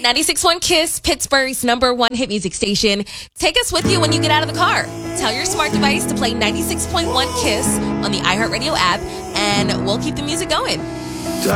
96.1 Kiss, Pittsburgh's #1 hit music station. Take us with you when you get out of the car. Tell your smart device to play 96.1 Kiss on the iHeartRadio app, and we'll keep the music going.